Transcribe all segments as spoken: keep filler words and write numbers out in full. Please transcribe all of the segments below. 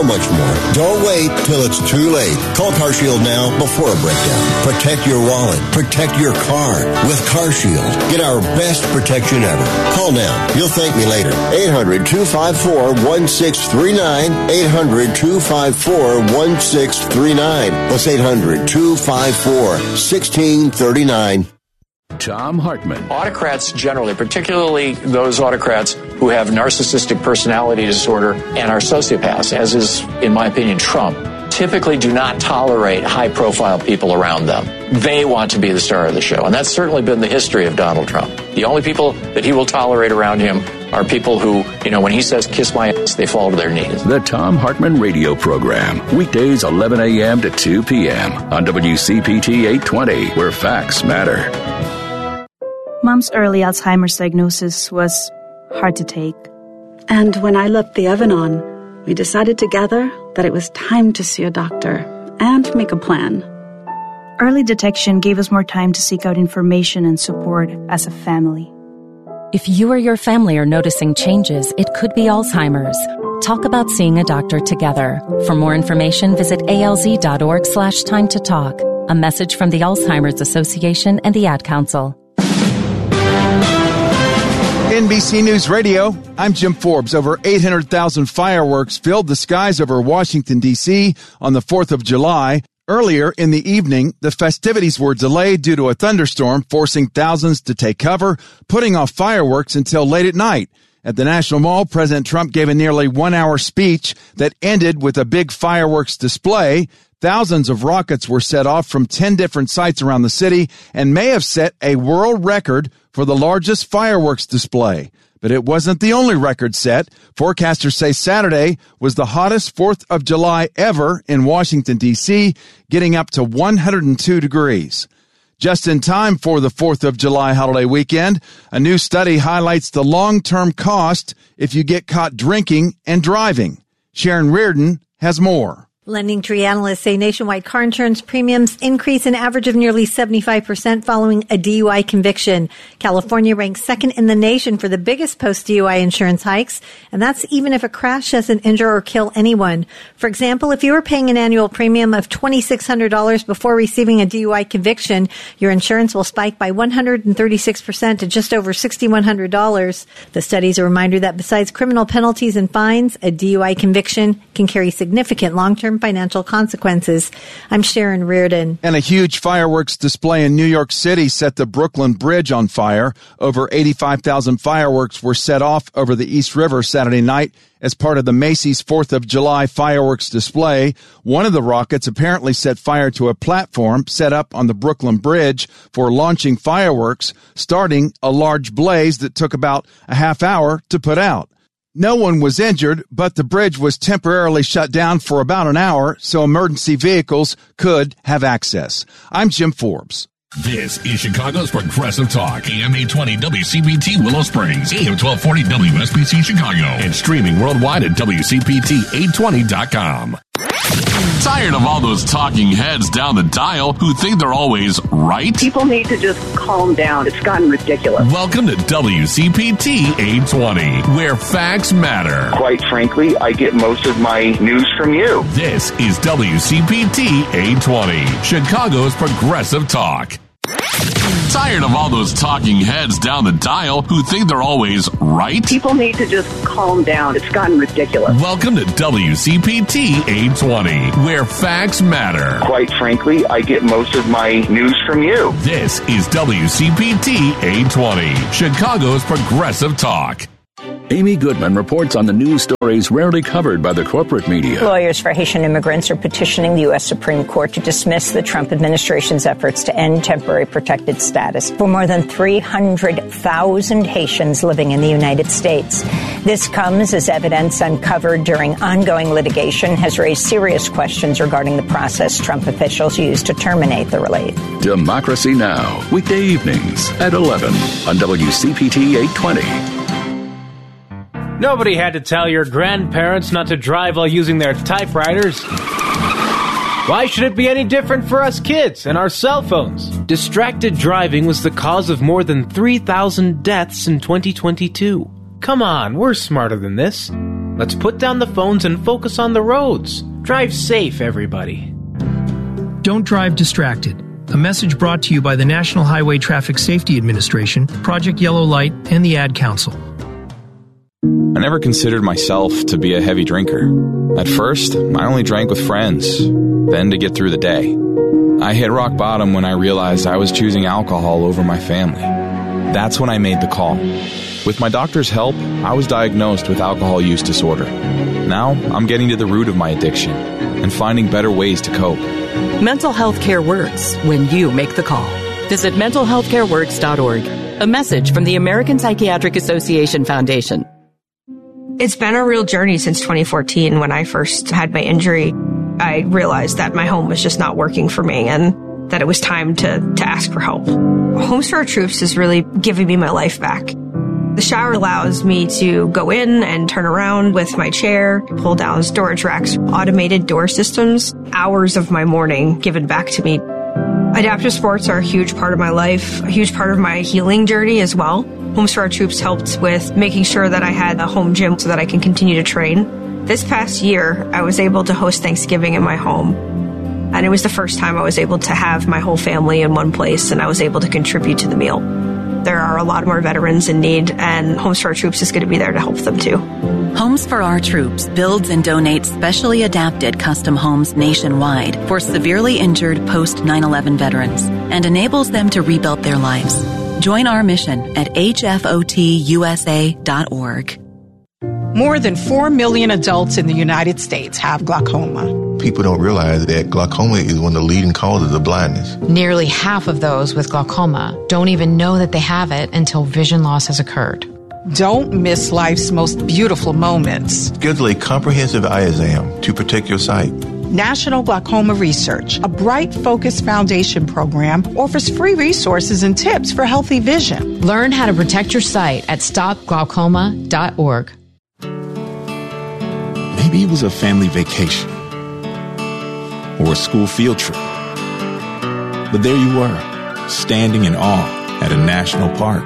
Much more. Don't wait till it's too late. Call CarShield now before a breakdown. Protect your wallet. Protect your car with CarShield. Get our best protection ever. Call now. You'll thank me later. eight hundred, two five four, one six three nine. eight hundred, two five four, one six three nine. That's eight hundred, two five four, one six three nine. Thom Hartmann. Autocrats generally, particularly those autocrats who have narcissistic personality disorder and are sociopaths, as is, in my opinion, Trump, typically do not tolerate high-profile people around them. They want to be the star of the show, and that's certainly been the history of Donald Trump. The only people that he will tolerate around him are people who, you know, when he says, kiss my ass, they fall to their knees. The Thom Hartmann Radio Program, weekdays eleven a.m. to two p.m. on W C P T eight twenty, where facts matter. Mom's early Alzheimer's diagnosis was hard to take. And when I left the oven on, we decided together that it was time to see a doctor and make a plan. Early detection gave us more time to seek out information and support as a family. If you or your family are noticing changes, it could be Alzheimer's. Talk about seeing a doctor together. For more information, visit alz.org slash time to talk. A message from the Alzheimer's Association and the Ad Council. N B C News Radio, I'm Jim Forbes. Over eight hundred thousand fireworks filled the skies over Washington, D C on the fourth of July. Earlier in the evening, the festivities were delayed due to a thunderstorm, forcing thousands to take cover, putting off fireworks until late at night. At the National Mall, President Trump gave a nearly one-hour speech that ended with a big fireworks display. Thousands of rockets were set off from ten different sites around the city and may have set a world record for the largest fireworks display. But it wasn't the only record set. Forecasters say Saturday was the hottest fourth of July ever in Washington, D C, getting up to one hundred two degrees. Just in time for the fourth of July holiday weekend, a new study highlights the long-term cost if you get caught drinking and driving. Sharon Reardon has more. Lending Tree analysts say nationwide car insurance premiums increase an average of nearly seventy-five percent following a D U I conviction. California ranks second in the nation for the biggest post-D U I insurance hikes, and that's even if a crash doesn't injure or kill anyone. For example, if you were paying an annual premium of two thousand six hundred dollars before receiving a D U I conviction, your insurance will spike by one hundred thirty-six percent to just over six thousand one hundred dollars. The study is a reminder that besides criminal penalties and fines, a D U I conviction can carry significant long-term financial consequences. I'm Sharon Reardon. And a huge fireworks display in New York City set the Brooklyn Bridge on fire. Over eighty-five thousand fireworks were set off over the East River Saturday night as part of the Macy's fourth of July fireworks display. One of the rockets apparently set fire to a platform set up on the Brooklyn Bridge for launching fireworks, starting a large blaze that took about a half hour to put out. No one was injured, but the bridge was temporarily shut down for about an hour so emergency vehicles could have access. I'm Jim Forbes. This is Chicago's Progressive Talk, A M eight twenty W C P T Willow Springs, A M twelve forty W S B C Chicago, and streaming worldwide at W C P T eight twenty dot com. Tired of all those talking heads down the dial who think they're always right? People need to just calm down. It's gotten ridiculous. Welcome to W C P T eight twenty, where facts matter. Quite frankly, I get most of my news from you. This is W C P T eight twenty, Chicago's Progressive Talk. Tired of all those talking heads down the dial who think they're always right? People need to just calm down. It's gotten ridiculous. Welcome to W C P T eight twenty, where facts matter. Quite frankly, I get most of my news from you. This is W C P T eight twenty, Chicago's Progressive Talk. Amy Goodman reports on the news stories rarely covered by the corporate media. Lawyers for Haitian immigrants are petitioning the U S Supreme Court to dismiss the Trump administration's efforts to end temporary protected status for more than three hundred thousand Haitians living in the United States. This comes as evidence uncovered during ongoing litigation has raised serious questions regarding the process Trump officials used to terminate the relief. Democracy Now!, weekday evenings at eleven on W C P T eight twenty. Nobody had to tell your grandparents not to drive while using their typewriters. Why should it be any different for us kids and our cell phones? Distracted driving was the cause of more than three thousand deaths in twenty twenty-two. Come on, we're smarter than this. Let's put down the phones and focus on the roads. Drive safe, everybody. Don't drive distracted. A message brought to you by the National Highway Traffic Safety Administration, Project Yellow Light, and the Ad Council. I never considered myself to be a heavy drinker. At first, I only drank with friends, then to get through the day. I hit rock bottom when I realized I was choosing alcohol over my family. That's when I made the call. With my doctor's help, I was diagnosed with alcohol use disorder. Now, I'm getting to the root of my addiction and finding better ways to cope. Mental health care works when you make the call. Visit mental health care works dot org. A message from the American Psychiatric Association Foundation. It's been a real journey since twenty fourteen when I first had my injury. I realized that my home was just not working for me and that it was time to, to ask for help. Homes for Our Troops is really giving me my life back. The shower allows me to go in and turn around with my chair, pull down storage racks, automated door systems, hours of my morning given back to me. Adaptive sports are a huge part of my life, a huge part of my healing journey as well. Homes for Our Troops helped with making sure that I had a home gym so that I can continue to train. This past year, I was able to host Thanksgiving in my home. And it was the first time I was able to have my whole family in one place, and I was able to contribute to the meal. There are a lot more veterans in need, and Homes for Our Troops is going to be there to help them too. Homes for Our Troops builds and donates specially adapted custom homes nationwide for severely injured post nine eleven veterans and enables them to rebuild their lives. Join our mission at H F O T U S A dot org. More than four million adults in the United States have glaucoma. People don't realize that glaucoma is one of the leading causes of blindness. Nearly half of those with glaucoma don't even know that they have it until vision loss has occurred. Don't miss life's most beautiful moments. Schedule a comprehensive eye exam to protect your sight. National Glaucoma Research, a Bright Focus Foundation program, offers free resources and tips for healthy vision. Learn how to protect your sight at stop glaucoma dot org. Maybe it was a family vacation or a school field trip. But there you were, standing in awe at a national park.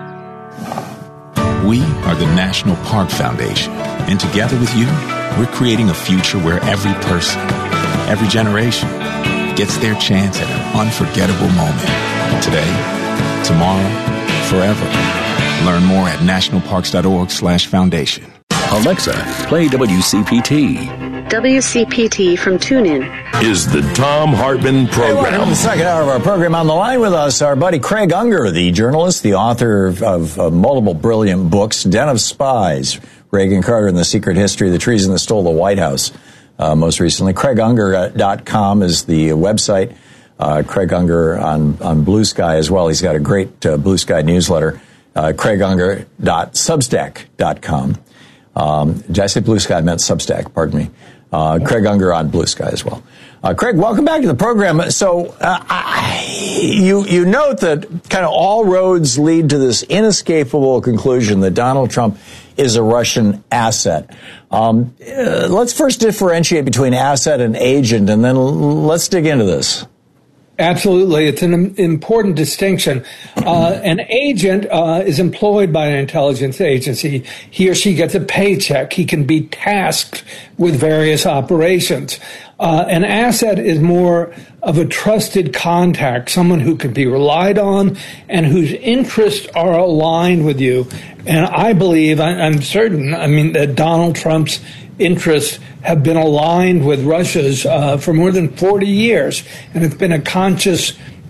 We are the National Park Foundation, and together with you, we're creating a future where every person, every generation, gets their chance at an unforgettable moment. Today, tomorrow, forever. Learn more at national parks dot org slash foundation. Alexa, play W C P T. W C P T from TuneIn is the Thom Hartmann Program. Hey, welcome to the second hour of our program. On the line with us, our buddy Craig Unger, the journalist, the author of, of uh, multiple brilliant books, Den of Spies, Reagan Carter and the Secret History of the Treason That Stole the White House, uh, most recently. Craig Unger dot com is the website. Uh, Craig Unger on, on Blue Sky as well. He's got a great uh, Blue Sky newsletter, uh, Craig Unger dot substack dot com. Um, did I say Blue Sky? I meant Substack, pardon me. Uh, Craig Unger on Blue Sky as well. Uh, Craig, welcome back to the program. So uh, I, you you note that kind of all roads lead to this inescapable conclusion that Donald Trump is a Russian asset. Um, uh, let's first differentiate between asset and agent, and then l- let's dig into this. Absolutely. It's an important distinction. Uh, an agent uh, is employed by an intelligence agency. He or she gets a paycheck. He can be tasked with various operations. Uh, an asset is more of a trusted contact, someone who can be relied on and whose interests are aligned with you. And I believe, I, I'm certain, I mean, that Donald Trump's interests have been aligned with Russia's uh, for more than forty years, and it's been a conscious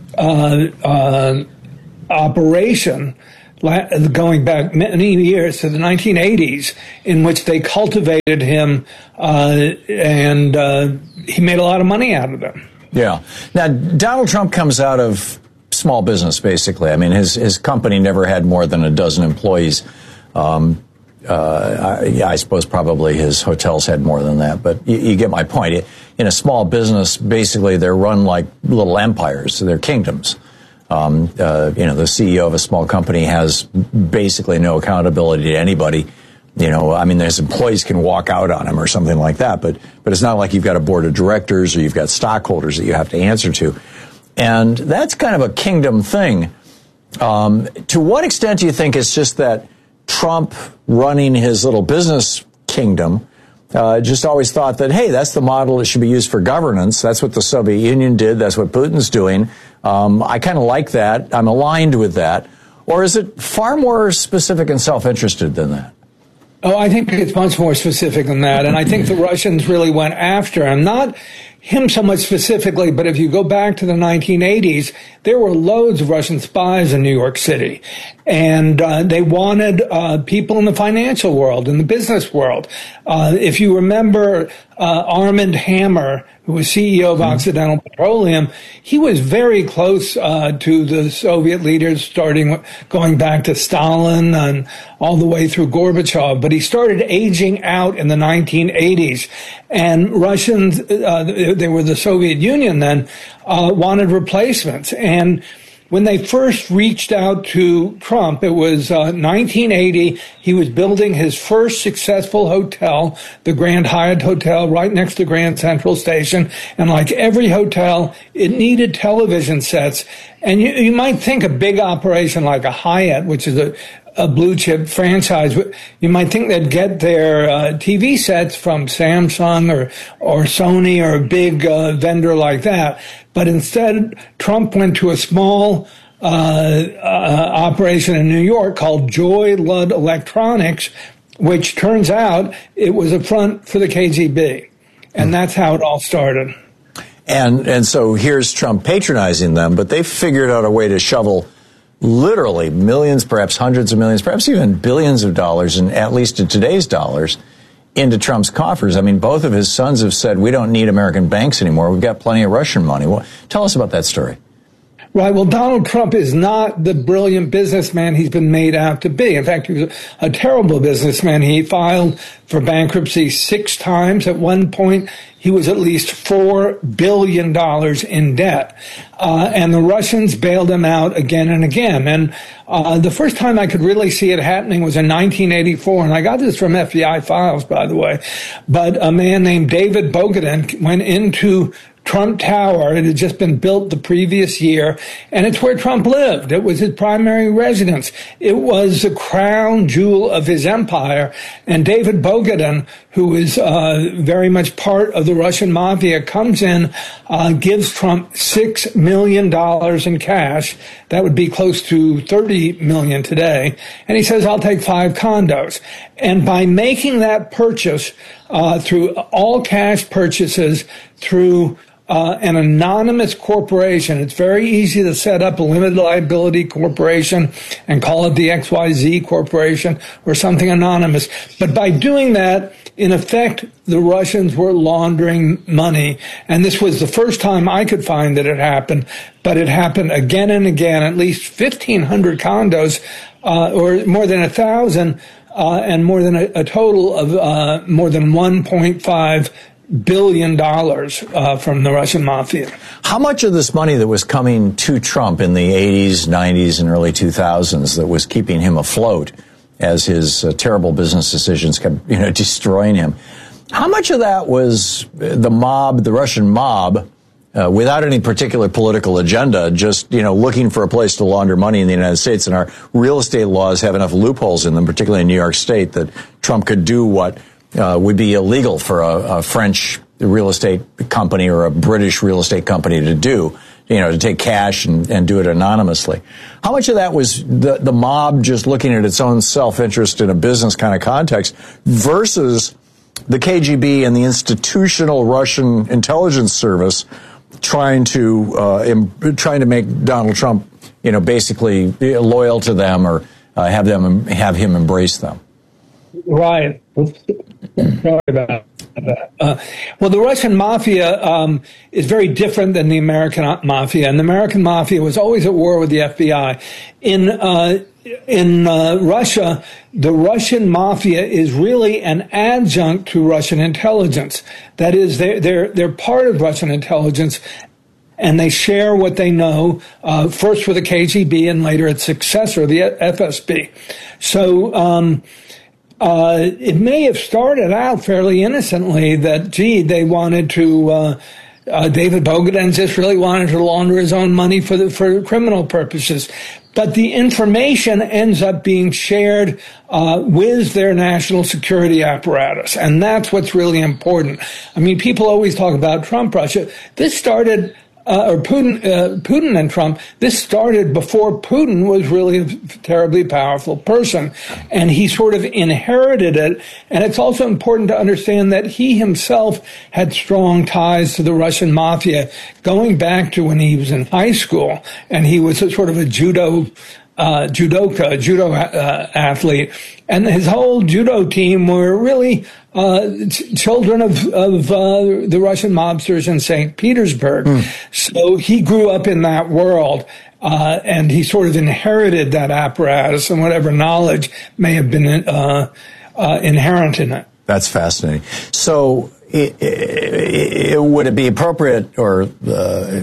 uh, uh, operation going back many years to the nineteen eighties, in which they cultivated him, uh, and uh, he made a lot of money out of them. Yeah. Now, Donald Trump comes out of small business, basically. I mean, his his company never had more than a dozen employees. Um, Uh, I, yeah, I suppose probably his hotels had more than that, but you, you get my point. In a small business, basically, they're run like little empires. They're kingdoms. Um, uh, you know, the C E O of a small company has basically no accountability to anybody. You know, I mean, his employees can walk out on him or something like that, but but it's not like you've got a board of directors or you've got stockholders that you have to answer to. And that's kind of a kingdom thing. Um, to what extent do you think it's just that Trump running his little business kingdom. Uh, just always thought that, hey, that's the model that should be used for governance. That's what the Soviet Union did. That's what Putin's doing. Um, I kind of like that. I'm aligned with that. Or is it far more specific and self-interested than that? Oh, I think it's much more specific than that. And I think the Russians really went after him. Not him so much specifically, but if you go back to the nineteen eighties, there were loads of Russian spies in New York City. And uh, they wanted uh, people in the financial world, in the business world. Uh, if you remember uh, Armand Hammer, who was C E O of mm-hmm. Occidental Petroleum, he was very close uh, to the Soviet leaders, starting going back to Stalin and all the way through Gorbachev. But he started aging out in the nineteen eighties. And Russians, uh, they were the Soviet Union then, uh, wanted replacements. And when they first reached out to Trump, it was uh, nineteen eighty. He was building his first successful hotel, the Grand Hyatt Hotel, right next to Grand Central Station. And like every hotel, it needed television sets. And you, you might think a big operation like a Hyatt, which is a a blue chip franchise, you might think they'd get their uh, T V sets from Samsung or, or Sony or a big uh, vendor like that. But instead, Trump went to a small uh, uh, operation in New York called Joy Ludd Electronics, which turns out it was a front for the K G B. And that's how it all started. And and so here's Trump patronizing them, but they figured out a way to shovel literally millions, perhaps hundreds of millions, perhaps even billions of dollars, and at least in today's dollars, into Trump's coffers. I mean, both of his sons have said, we don't need American banks anymore. We've got plenty of Russian money. Well, tell us about that story. Right. Well, Donald Trump is not the brilliant businessman he's been made out to be. In fact, he was a terrible businessman. He filed for bankruptcy six times. At one point, he was at least four billion dollars in debt. Uh, and the Russians bailed him out again and again. And uh, the first time I could really see it happening was in nineteen eighty-four. And I got this from F B I files, by the way. But a man named David Bogatin went into Trump Tower. It had just been built the previous year, and it's where Trump lived. It was his primary residence. It was the crown jewel of his empire. And David Bogatin, who is uh, very much part of the Russian mafia, comes in, uh, gives Trump six million dollars in cash. That would be close to thirty million dollars today. And he says, I'll take five condos. And by making that purchase uh, through all cash purchases, through Uh, an anonymous corporation. It's very easy to set up a limited liability corporation and call it the X Y Z Corporation or something anonymous. But by doing that, in effect, the Russians were laundering money. And this was the first time I could find that it happened. But it happened again and again, at least fifteen hundred condos, uh, or more than a thousand, uh, and more than a, a total of uh, more than one point five billion dollars uh, from the Russian mafia. How much of this money that was coming to Trump in the eighties, nineties, and early two thousands that was keeping him afloat as his uh, terrible business decisions kept, you know, destroying him? How much of that was the mob, the Russian mob, uh, without any particular political agenda, just, you know, looking for a place to launder money in the United States? And our real estate laws have enough loopholes in them, particularly in New York State, that Trump could do what Uh, would be illegal for a, a French real estate company or a British real estate company to do, you know, to take cash and, and do it anonymously. How much of that was the, the mob just looking at its own self-interest in a business kind of context versus the K G B and the institutional Russian intelligence service trying to uh, im- trying to make Donald Trump, you know, basically loyal to them or uh, have them have him embrace them? Right. Sorry about that. Uh, well, the Russian mafia um, is very different than the American mafia, and the American mafia was always at war with the F B I. In uh, in uh, Russia, the Russian mafia is really an adjunct to Russian intelligence. That is, they're they're, they're part of Russian intelligence, and they share what they know, uh, first with the K G B and later its successor, the F S B. So um Uh, it may have started out fairly innocently that, gee, they wanted to uh, uh, David Bogadan just really wanted to launder his own money for the, for criminal purposes. But the information ends up being shared uh, with their national security apparatus, and that's what's really important. I mean, people always talk about Trump Russia. This started, uh, or Putin, uh, Putin and Trump. This started before Putin was really a terribly powerful person, and he sort of inherited it. And it's also important to understand that he himself had strong ties to the Russian mafia, going back to when he was in high school, and he was a sort of a judo uh, judoka, a judo uh, athlete, and his whole judo team were really uh, t- children of, of uh, the Russian mobsters in Saint Petersburg. Mm. So he grew up in that world, uh, and he sort of inherited that apparatus and whatever knowledge may have been uh, uh, inherent in it. That's fascinating. So it, it, it, would it be appropriate or uh,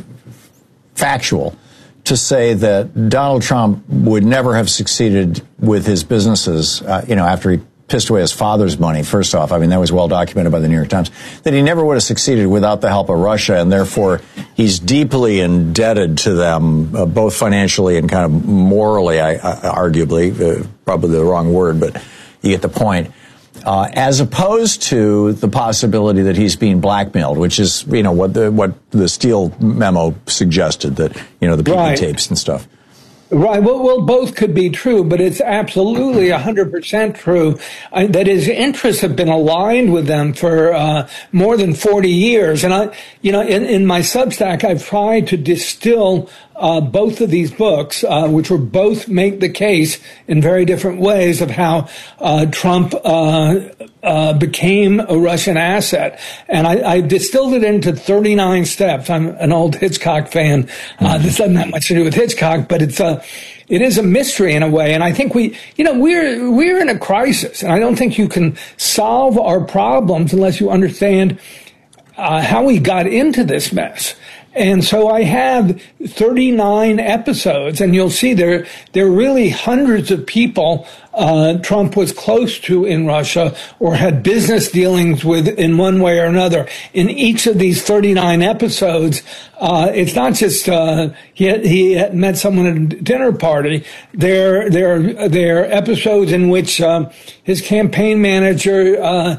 factual to say that Donald Trump would never have succeeded with his businesses, uh, you know, after he pissed away his father's money, first off? I mean, that was well documented by the New York Times, that he never would have succeeded without the help of Russia, and therefore he's deeply indebted to them, uh, both financially and kind of morally, I, I, arguably, uh, probably the wrong word, but you get the point. Uh, as opposed to the possibility that he's being blackmailed, which is, you know, what the what the Steele memo suggested, that, you know, the P P right. tapes and stuff. Right. Well, well, both could be true, but it's absolutely one hundred percent true uh, that his interests have been aligned with them for uh, more than forty years. And, I, you know, in, in my Substack, I've tried to distill uh, both of these books, uh, which were both make the case in very different ways of how uh, Trump uh, uh, became a Russian asset. And I, I distilled it into thirty-nine steps. I'm an old Hitchcock fan. Uh, this doesn't have much to do with Hitchcock, but it's a It is a mystery in a way, and I think we, you know, we're we're in a crisis, and I don't think you can solve our problems unless you understand uh, how we got into this mess. And so I have thirty-nine episodes, and you'll see there there are really hundreds of people uh, Trump was close to in Russia or had business dealings with in one way or another. In each of these thirty-nine episodes, uh, it's not just uh, he had, he had met someone at a dinner party. There there there are episodes in which uh, his campaign manager. Uh,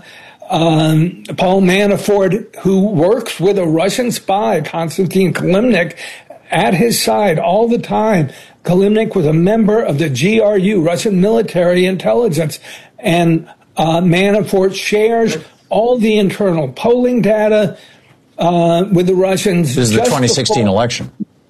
Um, Paul Manafort, who works with a Russian spy, Konstantin Kilimnik, at his side all the time. Kilimnik was a member of the G R U, Russian military intelligence, and uh, Manafort shares all the internal polling data uh, with the Russians. This is the twenty sixteen before- election.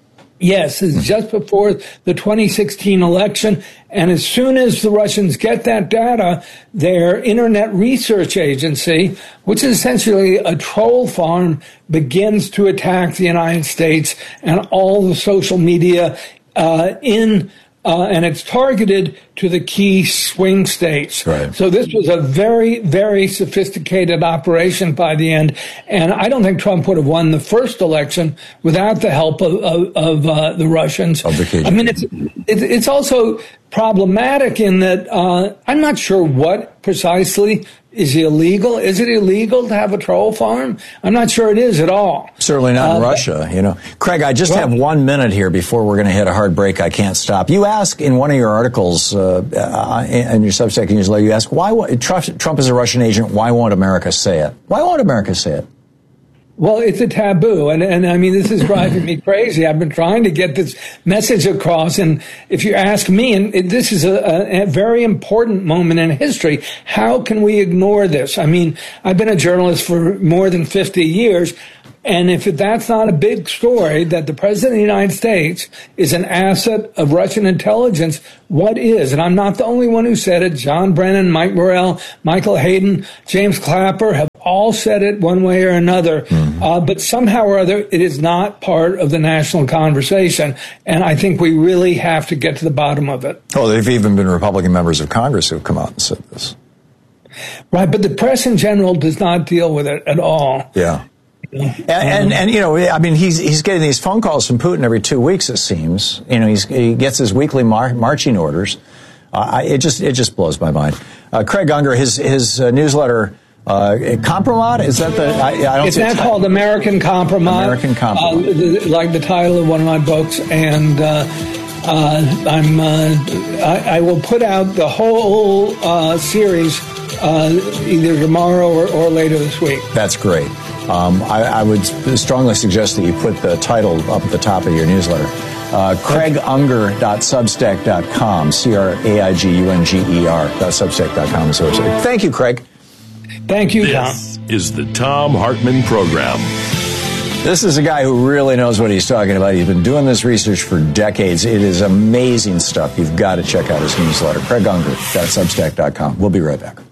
Yes, it's just before the twenty sixteen election. And as soon as the Russians get that data, their Internet Research Agency, which is essentially a troll farm, begins to attack the United States and all the social media uh, in Uh, and it's targeted to the key swing states. Right. So this was a very, very sophisticated operation by the end. And I don't think Trump would have won the first election without the help of, of, of uh, the Russians. Of the K G B. I mean, it's, it, it's also problematic in that uh, I'm not sure what precisely is illegal. Is it illegal to have a troll farm? I'm not sure it is at all. Certainly not in uh, Russia, you know. Craig, I just well, have one minute here before we're going to hit a hard break. I can't stop. You ask in one of your articles uh, uh, in your Substack newsletter, you ask, why Trump, Trump is a Russian agent, why won't America say it? Why won't America say it? Well, it's a taboo. And, and I mean, this is driving me crazy. I've been trying to get this message across. And if you ask me, and it, this is a, a very important moment in history, how can we ignore this? I mean, I've been a journalist for more than fifty years. And if that's not a big story, that the President of the United States is an asset of Russian intelligence, what is? And I'm not the only one who said it. John Brennan, Mike Morrell, Michael Hayden, James Clapper have all said it one way or another. Mm-hmm. Uh, but somehow or other, it is not part of the national conversation. And I think we really have to get to the bottom of it. Oh, there have even been Republican members of Congress who have come out and said this. Right, but the press in general does not deal with it at all. Yeah. And, and, and, you know, I mean, he's he's getting these phone calls from Putin every two weeks, it seems. You know, he's, he gets his weekly mar- marching orders. Uh, I, it just it just blows my mind. Uh, Craig Unger, his his uh, newsletter Uh, Compromat? Is that the? I, I don't it's not called American Compromat. American Compromat, uh, the, like the title of one of my books, and uh, uh, I'm uh, I, I will put out the whole uh, series uh, either tomorrow or, or later this week. That's great. Um, I, I would strongly suggest that you put the title up at the top of your newsletter. Uh, Craig Unger dot substack dot com, C R A I G U N G E R dot substack dot com is the website. Thank you, Craig. Thank you, Tom. This is the Tom Hartman Program. This is a guy who really knows what he's talking about. He's been doing this research for decades. It is amazing stuff. You've got to check out his newsletter, Craig Unger dot substack dot com. We'll be right back.